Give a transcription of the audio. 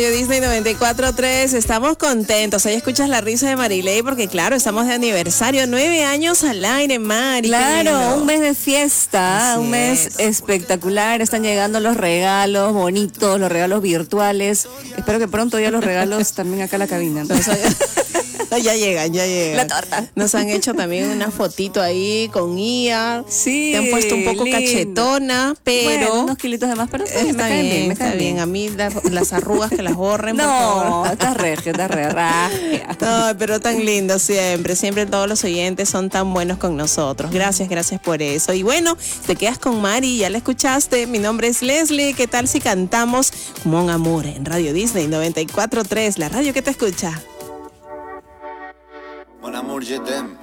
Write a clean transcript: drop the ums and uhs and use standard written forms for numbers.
Disney 94.3, estamos contentos. Ahí escuchas la risa de Marilei porque claro, estamos de aniversario, 9 años al aire, Mari. Claro, un mes de fiesta, Así un mes es. espectacular. Están llegando los regalos bonitos, los regalos virtuales. Espero que pronto ya los regalos también acá a la cabina. Ya llegan. La torta. Nos han hecho también una fotito ahí con IA. Sí, te han puesto un poco lindo. cachetona, pero Bueno, unos kilitos de más, pero sí, está bien, está bien. A mí las arrugas que las borren, por No, favor. estás regia. No, pero tan lindo siempre todos los oyentes son tan buenos con nosotros. Gracias por eso. Y bueno, te quedas con Mari, ya la escuchaste. Mi nombre es Leslie. ¿Qué tal si cantamos Mon Amour en Radio Disney 94.3, la radio que te escucha? Mon amour, je t'aime.